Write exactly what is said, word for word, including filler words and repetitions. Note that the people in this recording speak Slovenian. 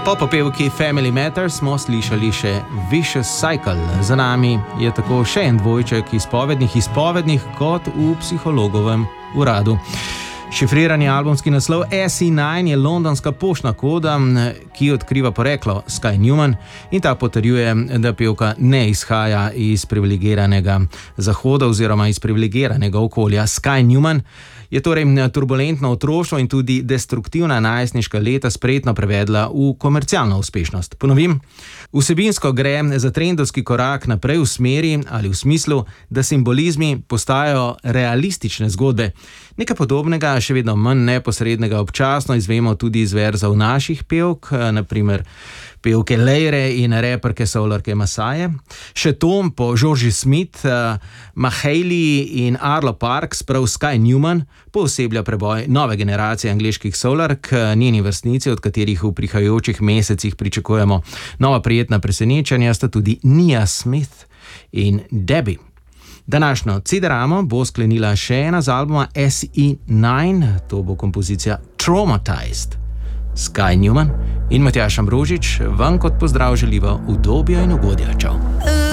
Po popevki Family Matters smo slišali še Vicious Cycle. Za nami je tako še en dvojček izpovednih izpovednih kot v psihologovem uradu. Šifrirani albumski naslov S E devet je londonska poštna koda, ki odkriva poreklo Sky Newman in ta potrjuje, da pevka ne izhaja iz privilegiranega zahoda oziroma iz privilegiranega okolja. Sky Newman je torej turbulentno otroštvo in tudi destruktivna najstniška leta spretno prevedla v komercialno uspešnost. Ponovim, vsebinsko gre za trendovski korak naprej v smeri ali v smislu, da simbolizmi postajajo realistične zgodbe. Nekaj podobnega, še vedno manj neposrednega, občasno izvemo tudi iz verzov naših pevk, naprimer pevke Lejre in reperke soularke Masaje. Še to po Georgi Smith, Mahalie in Arlo Parks, prav Sky Newman, pooseblja preboj nove generacije angleških soulark, njeni vrstnici, od katerih v prihajajočih mesecih pričakujemo nova prijetna presenečenja, sta tudi Nia Smith in Debbie. Današnjo C-dramo bo sklenila še ena z albuma S E devet, to bo kompozicija Traumatized. Sky Newman in Matjaž Ambrožič vam kot pozdrav želiva udobja in ugodja. Čau.